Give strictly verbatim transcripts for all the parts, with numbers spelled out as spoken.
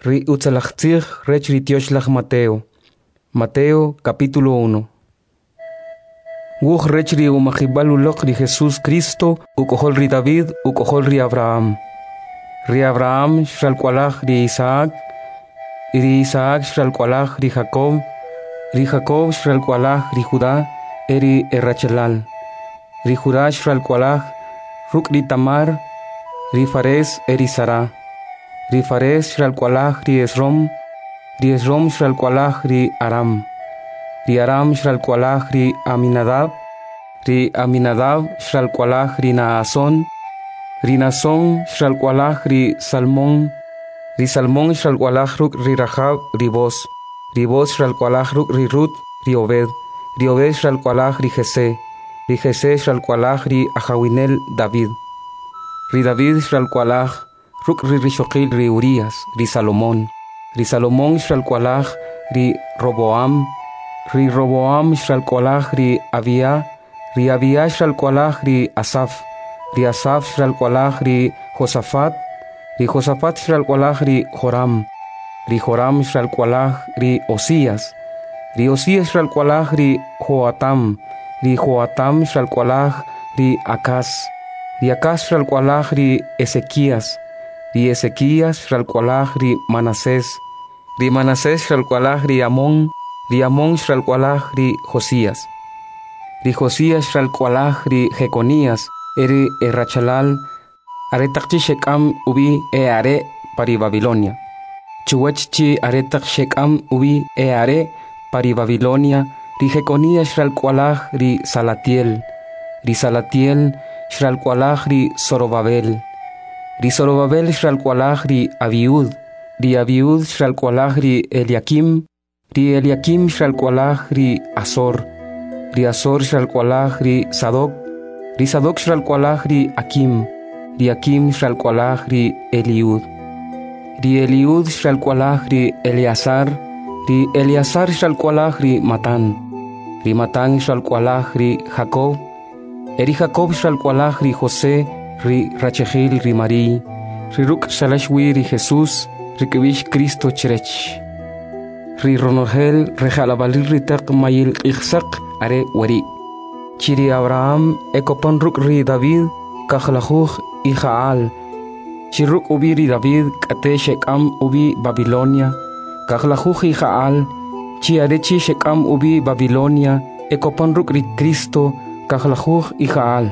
Ri utzalachtzig rech ritioshlag Mateo. Mateo capítulo uno. Wuch rech ri umachibal ulok ri Jesús Cristo, ukohol ri David, ukohol ri Abraham. Ri Abraham shralkwalach ri Isaac, ri Isaac shralkwalach ri Jacob, ri Jacob shralkwalach ri Judá, eri Errachelal. Ri Judá shralkwalach ruk ri Tamar, ri Fares eri Sara. Ri Fares shralkwalach ri Esrom, ri Esrom shralkwalach ri Aram. Ri Aram shralkwalach ri Aminadab, ri Aminadab shralkwalach ri Naason, ri Naason shralkwalach ri Salmón, ri Salmón shralkwalach ruk ri Rahab ri Boz, ri Boz shralkwalach ruk ri Rut, ri Obed, ri Obed shralkwalach ri Jesé, ri Jesé shralkwalach ri Ahawinel David, ri David shralkwalach ruk ri Rishoqil ri Urias, ri Salomón, ri Salomón shralkwalach ri Roboam, ri Roboam shralkwalach ri Abia, ri Abia shralkwalach ri Asaf, ri Asaf shralkwalach ri Josafat, ri Josafat shralkwalach ri Joram, ri Joram shralkwalach ri Osías, ri Osías shralkwalach ri Joatam, ri Joatam shralkwalach ri Acaz, ri Acaz shralkwalach ri Ezequías, ri Ezequías shralkwalach ri Manasés, ri Manasés shralkwalach ri Amón, ri Amón shralkwalach ri Josías, ri Josías shralkwalach ri Jeconías, eri Errachelal, aretachchi Shekam ubi e are pari Babilonia. Chuwachchi aretach Shekam ubi e are pari Babilonia, ri Jeconías shralkwalach ri Salatiel, ri Salatiel shralkwalach ri Zorobabel, ri Zorobabel shralkwalach ri Abiud, ri Abiud shralkwalach ri Eliakim, ri Eliakim shralkwalach ri Azor, ri Azor shralkwalach ri Sadoc, ri Sadoc shralkwalach ri Akim, ri Akim shralkwalach ri Eliud, ri Eliud shralkwalach ri Eleazar, ri Eleazar shralkwalach ri Matán, ri Matán shralkwalach ri Jacob, eri Jacob shralkwalach ri José, ri Rachegil ri Marí, ri ruk shalashwi ri Jesús, ri kibish Cristo cherech, ri Ronogel rejalabalil ri taq mayil ichsak are wari, chiri Abraham ekopon ruk ri David, kachlajuj Ijaal, chiruk ubi ri David kate Shekam ubi Babilonia, kachlajuj Ijaal, chi arechi Shekam ubi Babilonia, ekopon ruk ri Cristo, kachlajuj Ijaal.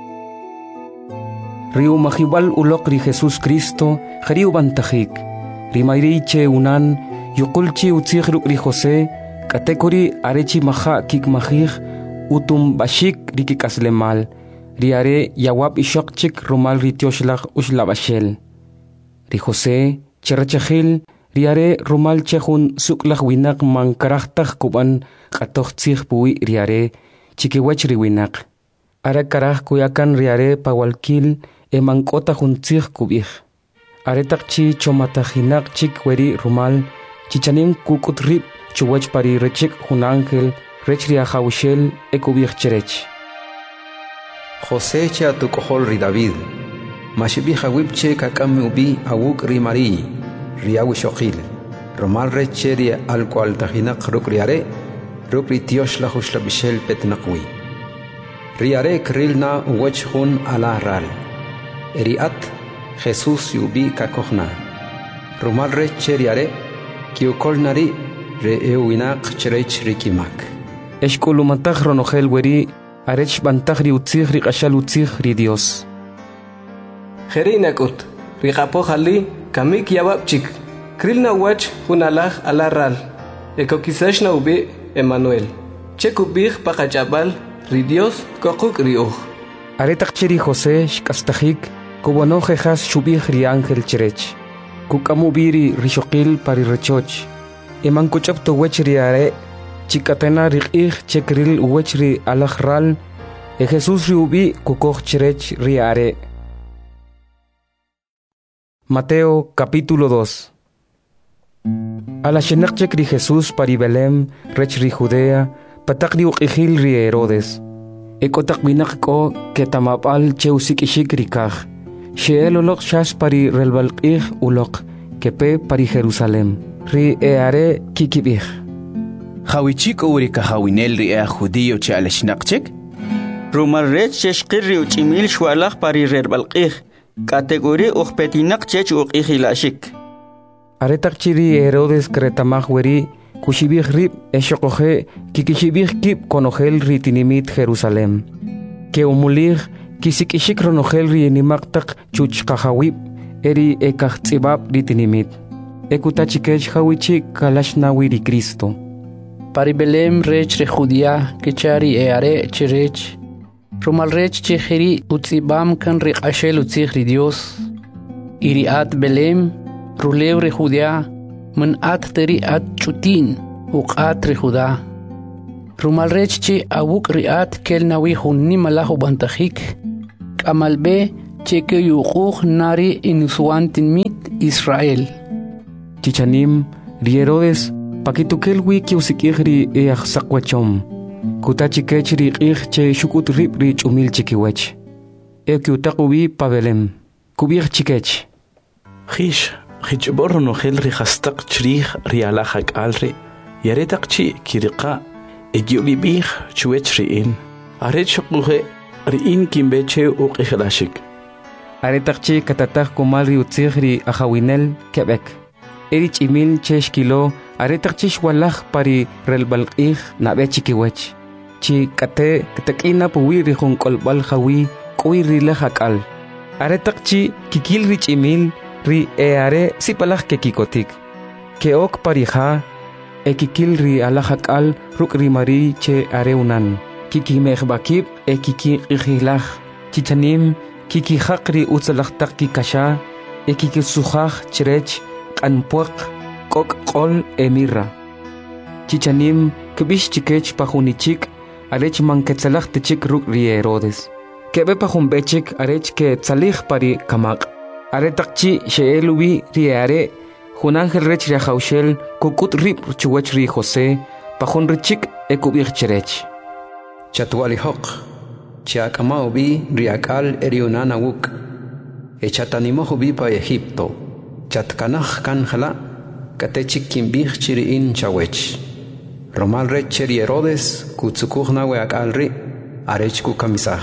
Riu mahibal ulok ri Jesús Cristo, jariu bantajik, ri mayriche unan, yukulchi utzig ruk ri José, katekori arechi maha kik mahig, utum bashik ri kikaslemal, ri are yawab ishokchik rumal ri tioshlach ushlabashel. Ri José, cherachahil, ri are rumal chehun suklach winak man karachtach kuban katoch tzig pui ri are, chikiwach ri winak. Ara karach kuyakan ri are pawalkil, e mankota juntzig kubij. Aretak chi chomatajinak chik weri rumal, chichanim kukutrip chuwach pari rechik jun ángel, rech ri ajawishel e kubij cherech. José che atukohol ri David, mashibi hawipche kakami ubi awuk ri Marí, ri awishoqil, rumal reche ri alkwal tajinak ruk ri are, ruk ri tiosh la hushlabishel petnakwi. Ri are krilna uwech jun ala ral. Eriat Jesús yubi kakohna. Rumal reche ri are, kiukol nari re euinak cherech rikimak. Eshkulumatach ronogel weri, arech bantach ri utzig ri qashal utzig ri Dios. Jerinakut, ri qapohali, kamik yababchik, krilna wach hunalach alaral, ekokisashna ubi Emmanuel. Chekubig pakachabal, ri Dios kokuk ri uj. Aretach chiri José shkastajik, kubano jejas shubig ri ángel cherech. Kukamubiri rishoqil pari rechoch. Eman kuchap to wech ri are, chikatena riqig chekril wech ri alajral, e Jesús ri ubi kukoch cherech ri are. Mateo capítulo dos. A la shenakchek ri Jesús pari Belém, rech ri Judea, patak ri uqijil ri Herodes. Ekotak binak ko ke tamapal cheusik ishik ri kaj. Sheel ulok shas pari relbalqig ulok, kepe pari Jerusalem. Ri eare kikibih. Hawichik uri ka hawinel ri ea judío che aleshnaqchek? Rumal rech cheshqir ri uchimil shwalaq pari rerbalqih. Categoría uqpetinaq chech uqihilashik. Aretaqchiri Herodes kretamaj weri kushibih rib eshoqoje kikishibih kip konojel ritinimit Jerusalem. Que umulig kisikishik ronojel rienimaqtaq chuchqajawib eri ekajtzibab ritinimit. Ekutachikech hawichik kalashnawi Cristo. Pari Belém rech re Judía kechari eare cherech. Rumal rech chejeri utzibam kan re ashel utzig ri Dios. Iri at Belém ruleu re Judea man at teri at chutin uqat re Judá. Rumal rech che awuk riat kel nawi hunni malahu bantajik. Kamalbe che ke yuquq nari inusuantin mit Israel. Chichanim ri Herodes pakitukel wiki usikihri e axsaqwachom. Kutachikech ri qih che shukut rib ri chumil chikiwech. E kiutaqubi Pavelem. Kubih chikech. Khish, khichbor no khel ri khastaq chrih ri alahak alri. Yaretaq chi kiriqa egiubi bih chuech riin. Aret shuquhe riin kimbeche uqihilashik. Aretaq chi katataq kumal ri utzig ri ahawinel Quebec. Erich imil chesh kilo aretaq chish walaj pari relbalqih nabe chikiwech. Chi kate katakina puwi ri junqolbal hawi kuwi ri lahakal. Aretaq chi kikil rich imil ri eare sipalaj kekikotik. Keok parija e kikil ri alahakal ruk ri mari che areunan. Kiki mehbakib e kiki ihilaj. Chichanim kiki hakri utzalajtak kikasha e kiki sujaj chirech anpuak kok qol emirra. Chichanim kibish chikech pajunichik arech manketsalaj tichik ruk ri Herodes. Kebe pajumbechik arech ke tsalij pari kamak. Aretaqchi sheelubi riare jun ángel rech riajaushel kukut rib chuwech ri José pajun richik ekubich cherech. Chatualihoq chiakamao bi riakal eriunana wuk. Echatanimojo bi pa Egipto. Chatkanaj kanjala katechik kimbih chiriin chawech. Romal rech cheri Herodes kutsukuj weakal ri arech kukamisaj.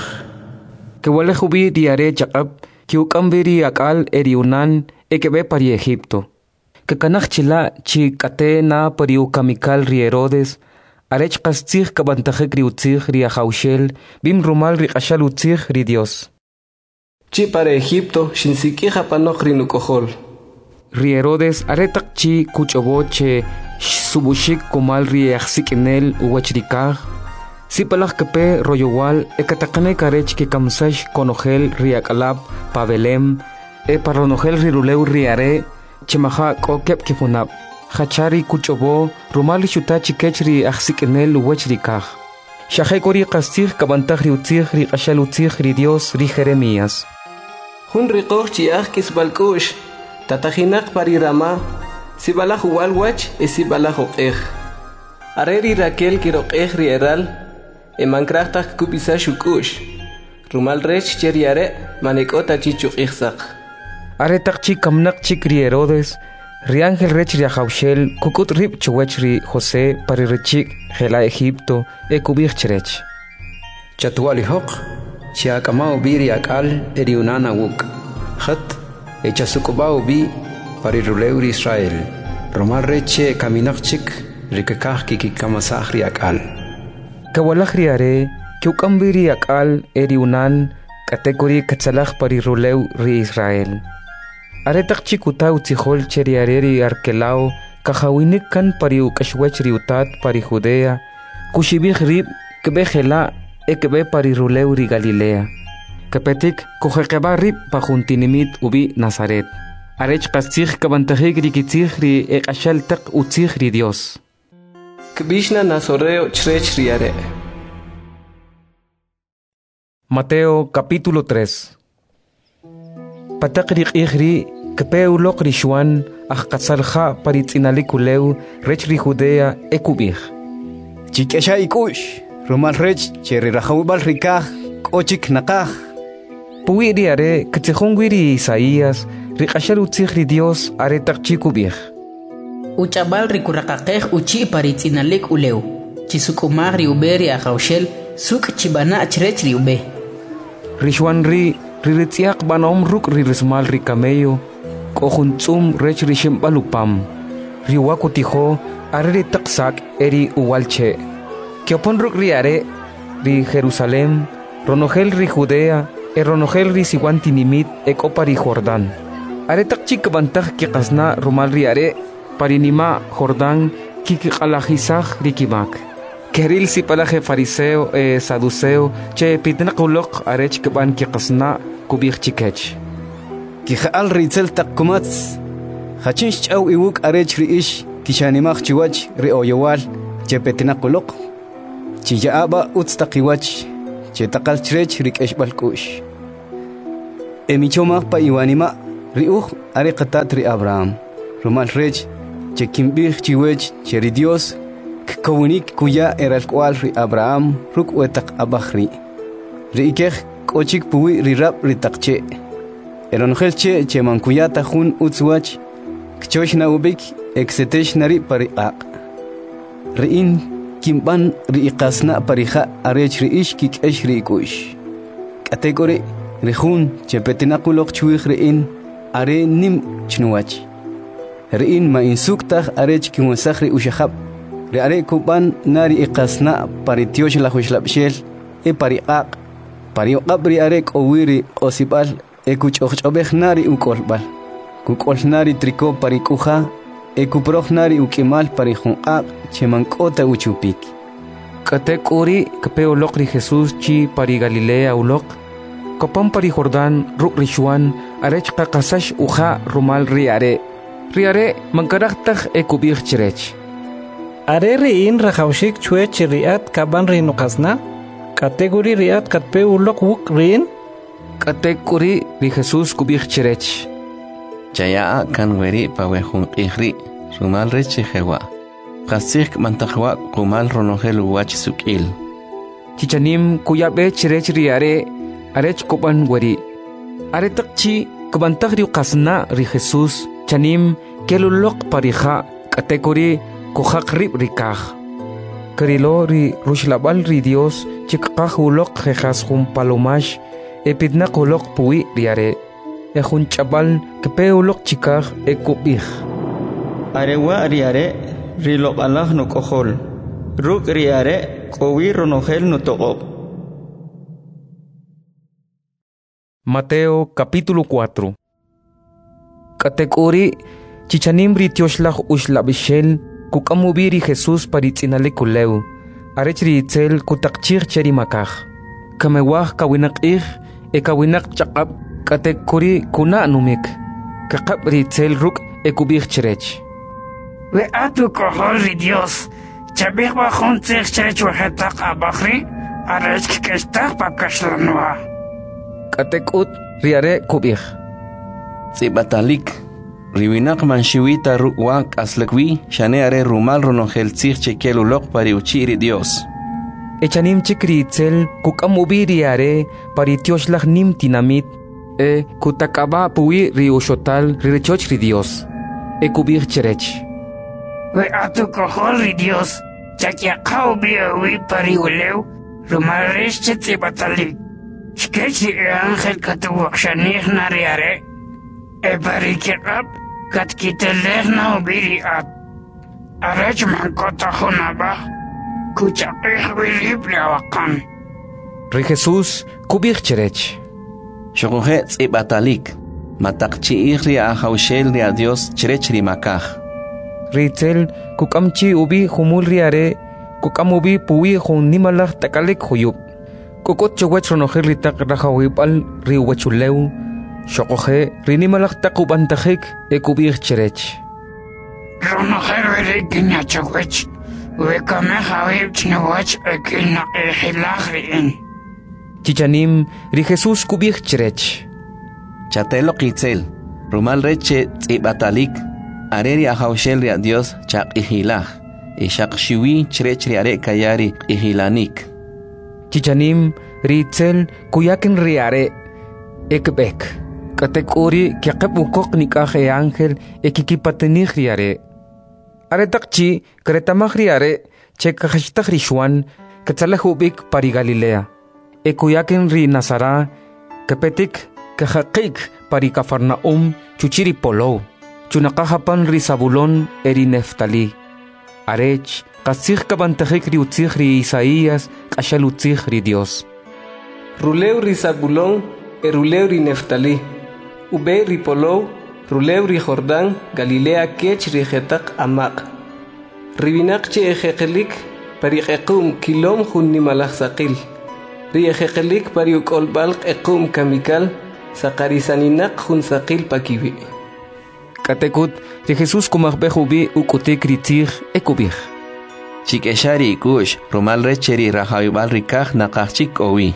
Kewalejubi diare chaqab kiukambiri akal eriunan ekebe pari Egipto. Que kanachila chi kate na pari ukamikal ri Herodes arech kastzig kabantajek ri utzig ri ajaushel bim rumal ri qashal utzig ri Dios. Chi para Egipto shinsikija panok ri nukohol. Ri Herodes aretak chi kuchoboche subushik kumal ri axsikinel uwachrikaj. Sipalaj kepe royowal ekatakane karech ke kamsash konogel ri akalab Pavelem e paronogel ri ruleu ri are chimaja kokep kifunab. Hachari kuchobo rumali shutachi kechri axsikinel uwachrikaj. Shahekori kastig kabantaj ri utzig ri qashal utzig ri Dios ri Jeremías. Hun riqoj chiaj kisbalkush tatajinak pari Rama sibalaj uwalwach e sibalaj uqej. Areri Raquel kiroqej ri eral emankrajtaj kupisa shukush. Rumal rech cheriare manekota chichuqijsaq. Aretaq chi kamnak chik ri Herodes ri ángel rech ri ajaushel kukut rib chuwech ri José pari richik jela Egipto e kubij cherech. Chatualihoq chiakamao bi riakal eriunana wuk. Khat echasukubao bi pari ruleu ri Israel. Romal reche kaminaqchik rikakaj kikikamasaj riakal. Kawalaj riare kiukambiri akal eriunan kategori katsalaj pari ruleu ri Israel. Aretaq chikuta utzijol cheriareri arkelao kajawinik kan pari ukashwech ri utat pari Judea kushibij rib kebe jela e kebe pari ruleu ri Galilea. Kepetik kujeqeba rib pajuntinimit ubi Nazaret. Arech kastzig kabantajik ri kitzig ri eqashal taq utzig ri Dios. Kbishna Nazoreo chrech riare. Mateo capítulo tres. Patakrik ihri kepeulok rishuan ajkatsalja paritzinalikuleu rech ri Judea ekubij. Chikesha ikush rumal rech cheri rajawibal rikaj kochik nakaj. Puwi riare ketzejongwiri Isaías riqashal utzig ri Dios are taqchi kubij. Uchabal rikuraqaqej uchi paritzinalik uleu. Chisukumag ri uberi ajaushel suk chibana chrech ri ube. Rishwan ri riritziak banom ruk rirismal ri camello. Kohuntzum rech rishim balupam. Riwakutijo are ri taqsak eri uwalche. Kiopon ruk ri are ri Jerusalem. Ronogel ri Judea. E ronogel ri siwantinimit e kopari Jordan. Are taqchik bantag ki qasna rumal ri are parinima Jordan ki qalajisaj rikimak. Keril si palaje fariseo e saduceo che pitnaqulok arech kban ki qasna kubich chikech. Ki khal ritzel taqkumats. Khachinch chaw iwuk arech ri ish kishanimaj chiwach ri oyowal che pitnaqulok. Chi yaaba utstaqiwach che taqal chrech rikesh balkush. Emichomaq pa iwanima riuj are qatat ri Abraham. Rumal rech che kimbij chiwech che ri Dios kawunik kuya eral kwal ri Abraham ruk wetak abakhri. Ri ikej kochik puwi ri rab ri taqche. Eronjel che che mankuyata jun utzwach kchosh na ubik exetesh nari pariqaq. Ri in kimban ri iqasna parija arech ri ish kik esh ri kush. Kategori ri jun che petinaquloq chwij ri in are nim chnuwach. Ri in ma insuktaj arech kiwasaj ri ushahab. Ri are kuban nari iqasna paritiosh la hushlabshel e pariqaq. Parioqab ri are kowiri osibal e kuchojobej nari ukolbal. Kukol nari triko parikuja e kuproj nari ukimal parijunqaq chemankota uchupik. Katek uri kapeo lok ri Jesús chi pari Galilea ulok. Kopam pari Jordan ruk rishuan arech qaqasash uja rumal ri are. Ri are mankaraktaj e kubij chirech. Are ri in rajawshik chwech riat kaban ri nuqasna. Kategori riat katpe ulok wuk rin. Kategori ri Jesús kubij chirech. Chaya kan weri pawehun qihri rumal rechi jewa. Qasik mantajwa kumal ronogel wach sukil. Chichanim kuyabe chirech ri are arech kopan weri. Are taqchi kubantag ri qasna ri Jesús chanim kelulok parija kategori kuhaq rib rikaj. Karilo ri rushlabal ri Dios chikqaj ulok jejas jun palomash epidnaq ulok puwi ri are. E jun chabal kepe ulok chikaj e kubij. Arewa ri are ri loqalaj no kohol. Ruk ri are kowi ronogel no toqob. Mateo capítulo cuatro. Kategori chichanim ri tioshlaj ushlabishel kukamubiri Jesús paritzinale kuleu. Arech ri itzel kutaqchir cheri makaj. Kamewaj kawinaqij e kawinaq chaqab kategori kuna numik. Kakab ri itzel ruk e kubij chirech. We atu kohol ri Dios. Chabij bajun tzich chirech wahetaq abakri. Arech kikestaj pakashlanua. Katekut riare kubij. Zibatalik. Riwinak manshiwita ruwak aslakwi shane are rumal ronogel tzich chekel ulok pari uchiri Dios. Echanim chikri itzel kukamubiri are pari tioshlaj nim tinamit e kutakaba puwi ri ushotal rirechoch ri Dios. E kubij chirech. We atu kohol ri Dios. Chakiaqaw biawi pari uleu. Rumaresh chetzibatalik. Shkechi e ángel katuwakshanij nariare. E barikirab katkitelej na ubiri at. Arech mankota hunaba. Kuchaqij wilib liawakan. Ri Jesús kubij chirech. Shogoje tz'ibatalik. Mataqchi'ij ri ajawshel ri a Dios chirech ri makaj. Ri itzel kukamchi ubi humul ri are. Kukamubi puwi jun nimalaj takalik huyub. Kukot chowech ronogel ri tak rajawibal ri wechuleu. Shokoje rinimalak takubantajik e kubij chirech. Ronogel weri kinya chowech. We kamejawib chinawach e kina e hilaj ri in. Chichanim ri Jesús kubij chirech. Chatelo kitzel. Rumal reche tz'ibatalik. Areri ajawshel ri a Dios chaq ihilaj. E shaqshiwi chirech ri are kayari ihilanik. Chichanim ri itzel kuyakin ri are ekbek. katekuri kiaqep nikah e ángel e kikipatenih riare. Are takchi kretamah riare che kakashtah rishwan katsalahubik pari Galilea. E kuyaken ri Nazara kapetik kahaqik pari Cafarnaum chuchiri polo. Chunakahapan ri Zabulón eri Neftali. Arech kasih kabantahik ri utzih ri Isaías kashal utzih ri Dios. Ruleu ri Zabulón e ruleu ri Neftali. Ube ri polo ruleu ri Jordán Galilea kech ri jetak amak. Ribinak che ejekelik pari equm kilom junni malach saqil. Ri ejekelik pari ukolbalq equm kamikal saqarisaninak jun saqil pakibi. Katekut ri Jesús kumahbehubi ukutik ritzih ekubih. Chikeshari kush rumal recheri rahawibal rikah nakachik owi.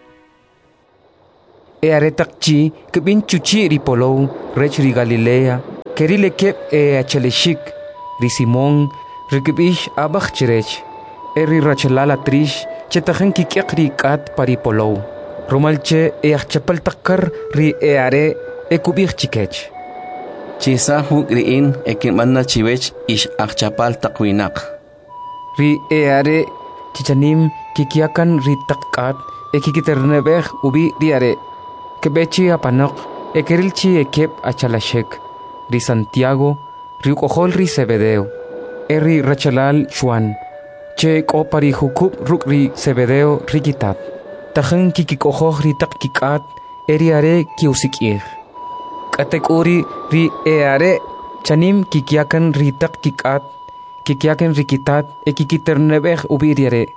E aretakchi kebin chuchi ri polo rech ri Galilea kerile kep e acheleshik ri Simón rikibish abach chirech e ri rachelala trish chetajen kikiak ri kat pari polo rumalche e achapal takkar ri e are e kubih chikech. Chisa huk riin e kimanna chiwech ish achapal takwinak. Ri e are chichanim kikiakan ri takkat e kikiternebeh ubi ri are kebechi apanok e kerilchi e kep achalashek ri Santiago ri ukohol ri Zebedeo e ri rachalal Juan che kopari hukub ruk ri Zebedeo rikitat tajen kikikohoh ri takkikat e ri are kiusikir katekuri ri e are chanim kikiakan ri takkikat kikiakan rikitat e kikiternebeh ubi ri are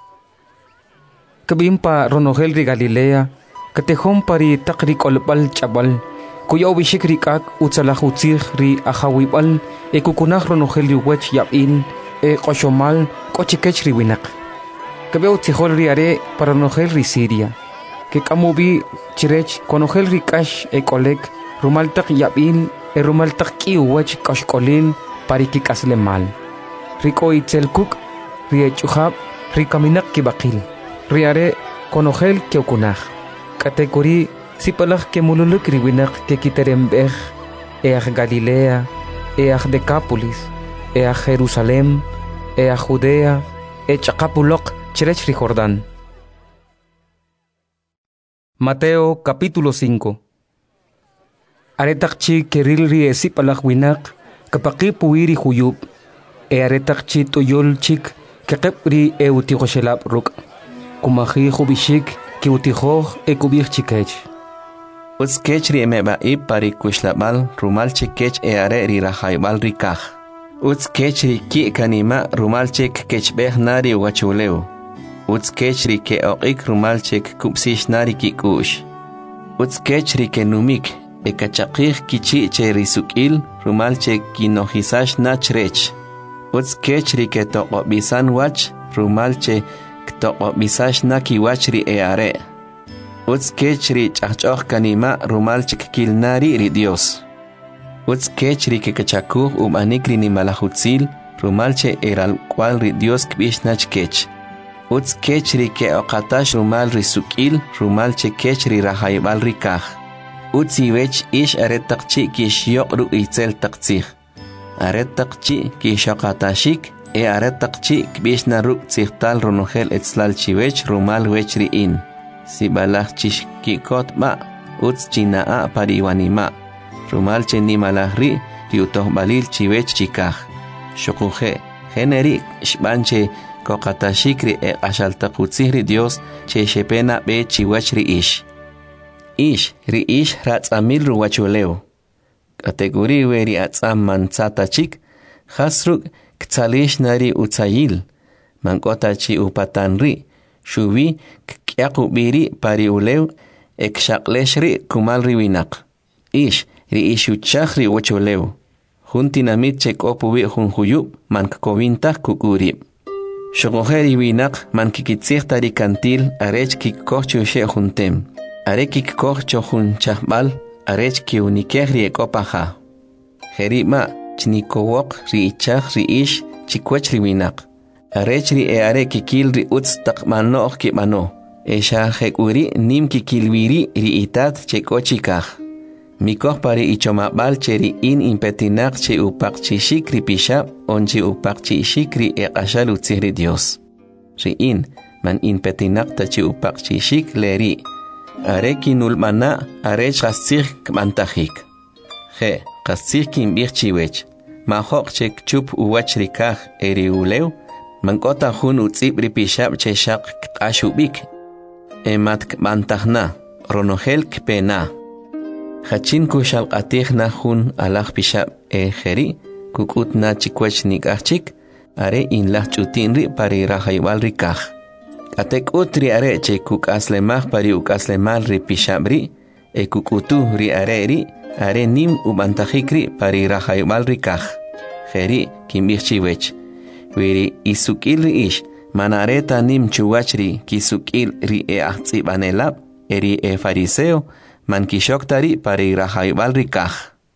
kabimpa ronogel ri Galilea katehom pari takri kolbal chabal kuya ubishik rikak utsalahutzik ri ahawibal e kukunah ronogel ri wech yabin e koshomal kochikech ri winak kabe utzihol ri are para ronogel ri Siria ke kamubi chirech konogel ri kash e kolek rumaltak yabin e rumaltak ki wech kashkolin pari kikasle mal riko itzelkuk ri echuhab ri kaminak kibakil ri are konogel keukunah kategori sipalak ke mululuk riwinak ke kiterembeh each Galilea, each Decapolis, each Jerusalem, each Judea, each Acapulok, chirech ri Jordán. Mateo capítulo cinco. Aretakchi keril ri esipalak winak kapaki puiri huyub e aretakchi toyol chik kekep ri eutigoshelab ruk kumahi hubishik ki utihoh e kubih chikech. Uts kech ri emeba i pari kushlabal rumal chikech e are ri rahaibal rikah. Uts kech ri ki kanima rumal chik kech beh nari wachuleu. Uts kech ri ke oqik rumal chik kupsish nari ki kush. Uts kech ri ke numik e kachakih kichi che risukil rumal chik ki nohisash nachrech. Uts kech ri ke toqo bisan wach rumal che Ktoqo bisash na kiwachri e are. Uts kechri chachok kanima rumal chikil nari ri Dios. Uts kechri ke kachakuh um anikri ni malahutzil rumal che eral cual ri Dios kbish nach kech. Uts kechri ke oqatash rumal ri sukil rumal che kechri rahaybal rikah. Uts iwech ish aretakchi kish yok ru itzel taktsih. Aretakchi kish oqatashik e aretakchi kbish na ruk tzihtal ronogel etzlal chiwech rumal wechri in. Si balach chish kikot ma, uts chinaa pariwanima. Rumal che ni malahri, riutoh balil chiwech chikah. Shokuje, generi, shbanche, kokatashikri e ashaltakutzihri Dios, che shepena be chiwechri ish. Ish, ri ish ratzamil ruwachuleo. Kategori weri atzam manzata chik, hasruk, Ktsalish nari utsayil, mankota chi upatanri, shuvi kyaku biri pari ulew, ek shakleshri kumal riwinak. Ish, ri ishu chakri wachulew. Juntinamit chek opuwi junjuyub, mankkovintah kukurib. Shogoheri winak mankikitsih tari kantil, arech kikkoh chushe juntem. Are kikkoh chohun chahbal, arech ki unikehri ekopaha. Herima, Chnikowok ri ichach ri ish chikwech ri winak. Arech ri e are kikil ri uts takmanoh kipano. E shahek uri nim kikilwiri ri itat cheko chikach. Mikoh pari ichomabal cheri in impetinak che upak chishik ripishab onchi upak chishik ri eqashal utzihri Dios. Ri in man impetinak tachi upak chishik leri. Are kinulmana are chasir kmantajik. He, kasir kimbir chiwech. Mahok chek chup uwach rikaj eri uleu. Mankota hun utzib ripishab che shak kashubik. Emat kmantajna, ronogel kpena. Hachin kushal qatihna hun alaj pishab e jeri, kukutna chikwech nikachik, are in lah chutinri pari rahaywal rikaj. Atek utri are che kuk aslemah pari uk aslemal ri pishabri, e kukutu ri are ri, are nim ubantajikri pari rahaywal rikaj. Jeri kimbirchiwech. Wiri isukil ri ish, manareta nim chuwachri kisukil ri e ahtzib anelab, eri e fariseo, man kishoktari pari rahaybal rikaj.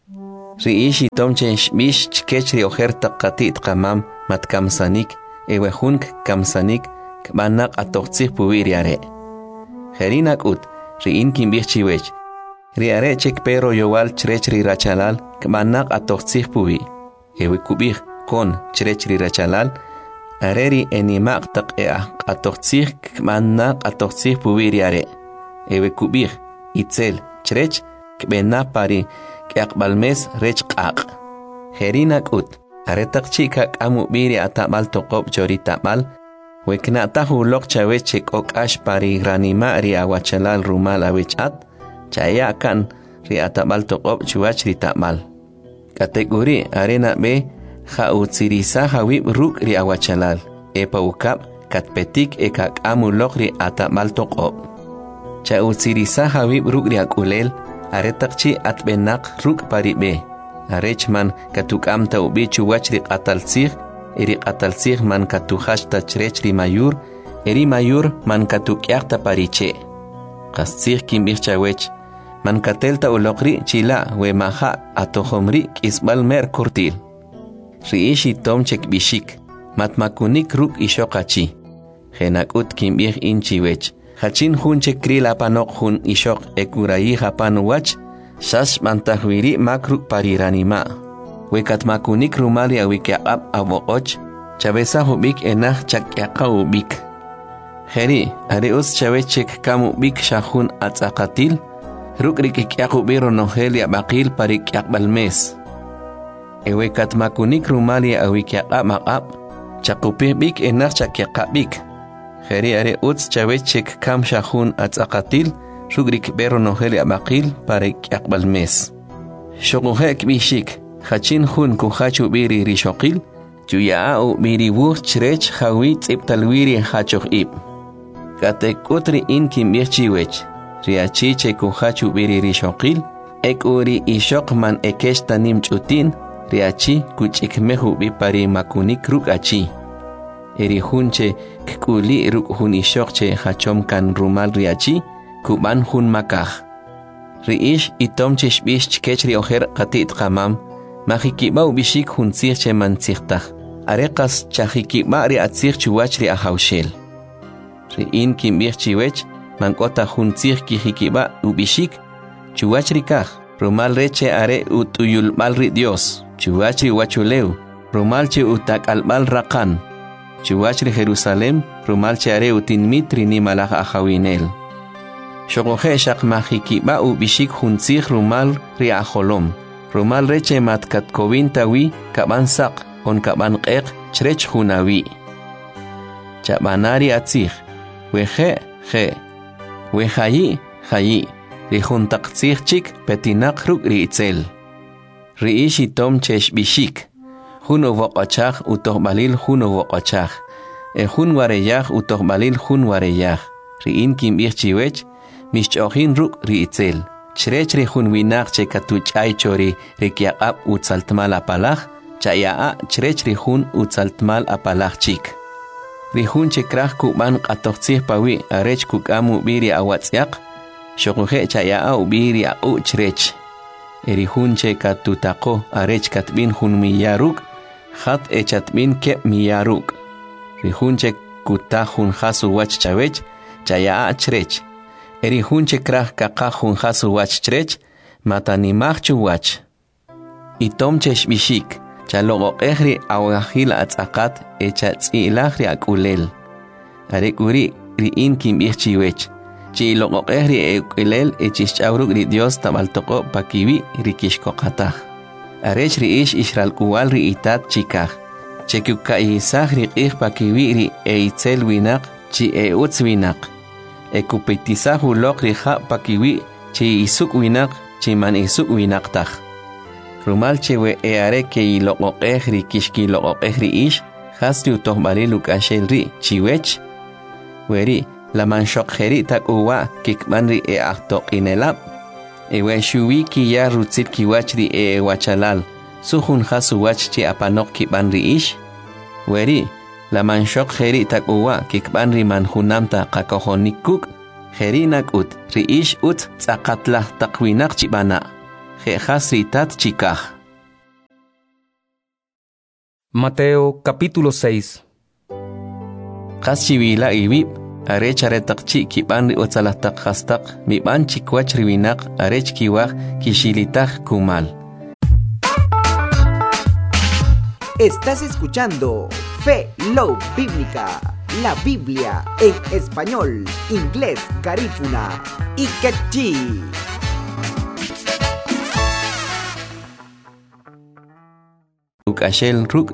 Ri ishi tomchen shmish chkechri ojerta qatit qamam mat kamsanik, ewe hunk kamsanik, kmanak atoqtzih puwiri are. Jerinak ut, ri in kimbirchiwech. Ri are chek pero yowal chrech ri rachalal, kmanak atoqtzih puwi. Ewe kubih kon chrech ri rachalal, areri enimak tak eah atoqtzih kmanak atoqtzih puwiri are. Ewe kubih itzel chrech kbena pari kaqbalmes rech qaq. Jerinak ut, aretak chika kamu biri atamal toqob chori tamal, wekna tahu lok chawechek ok ash pari granima ri awachalal rumal awechat, chaya kan ri atamal toqob chuach ri tamal. Kategori arena be ha utsirisa hawib ruk ri awachalal, epa ukap katpetik eka kamu lok ri atamal toqob. Cha utsirisa hawib ruk ri akulel, aretak chi atbenak ruk pari be. Arechman katukam ta ubi chuwach ri qatalsig, eri qatalsig man katuhash ta chrech ri mayur, eri mayur man katukyaq ta pariche. Qastsig kimbir chawech, man katelta ulokri chila we maha atohomri kisbal mer kurtil. Ri ishi tomchek bishik, matmakunik ruk ishokachi. Genakut kimbir inchiwech, hachin hun chekri lapanok hun ishok ekurayi hapanuwach, Shash mantahwiri makruk pariranima. Wekat makunik rumali awikiaqab aboqoch, chabesa hubik enah chakyaqa ubik. Jeri, areus chavechek kamu bik shahun atzaqatil, rukrik ikiaqubiro noheli abaqil parikiaqbalmes. Ewekat makunik rumali awikiaqab maqab, chakupih bik enah chakyaqa bik. Jeri areus chavechek kam shahun atzaqatil, Rugrik bero noheli abaqil para kiaqbal mes. Shokuhek bishik, hachin hun kuhachu biri rishokil, juyaau biri wuh chrech hawi tsiptalwiri hachoh ib. Katek utri in kimbirchiwech, riachiche kuhachu biri rishokil, ek uri ishok man ekeshta nim chutin, riachi kuchikmehu bipari makunik ruk achi. Eri hunche kuli ruk hun ishokche hachom kan rumal riachi, kuban hun makaj. Riish itom chishbish chkechri ojer qatit qamam, majikiba ubishik hun tsirche man tsirtaj. Areqas chajikiba ri atsir chuwach ri ahawshel. Riin kimbir chiwech, mankota hun tsir kijikiba ubishik, chuwach ri kaj. Rumal reche are utuyul mal ri Dios, chuwach ri wachuleu, rumal che utak albal raqan. Chuwach ri Jerusalem, rumal che are utin mitri ni malaj ahawinel. Shogohe shak majikiba u bishik huntzig rumal ri aholom. Rumal reche mat katkovin tawi kaban sak on kaban qeq chrech hunawi. Chabanari atzig. Weje je. Wejayi jayi. Ri huntaqtzig chik petinak ruk ri itzel. Ri ishi tom chesh bishik. Huno voqachach utoh balil huno voqachach. E hun wareyach utoh balil hun wareyach. Ri in kimbir chiwech. Mishchohin ruk ri itzel. Chrech ri hun winak che katuch ay chori rikiaqab utzaltmal apalach, chayaa chrech ri hun utzaltmal apalach chik. Ri hun che krach kuban qatoqtzih pawi arech kukamu biri awatziaq, shokuhe chayaa ubiri au chrech. Eri hun che katutako arech katbin hun miyaruk, khat echatbin ke miyaruk. Ri hun che kuta hun hasu wach chawech, chayaa chrech. Eri hunche krah kaka hun hasu wach chrech, matanimach chuwach. Itom cheshbishik, chalogo ehri awahil atzakat echa tzilahri akulel. Arekuri riin kimbich chiwech. Chi logo ehri ekulel echishchauruk ri Dios tabaltoko pakiwi rikishkokatah. Arech riish ishral kuwal ri itat chikah. Chekuka isah ri ih pakiwi ri eitzel winak chi eutz winak. Ekupetisah ulok ri ha pakiwi chi isuk winak chi man isuk winak tah. Rumal chewe eare ke ilogo ehri kishki logo ehri ish hasri utohbali lukashel ri chiwech. Weri la manshok heri tak uwa kikbanri e ahtok inelap. Ewe shuwi ki ya rutzit ki wachri e wachalal. Suhun hasu wach chi apanok kikbanri ish. Weri la manshok heri tak uwa kikbanri manhunamta kakohonikuk. Heri nak ut ri ish ut tzakatlah takwinak chibana. He hasri tat chikah. Mateo capítulo seis. Kaschiwila ibib, arech aretak chi kiban ri otzalastak hastak, miban chikwach riwinak, arech kiwach kishilitak kumal. Estás escuchando Fe Love Bíblica, la Biblia en español, inglés, garífuna y quechí. Ukashel ruk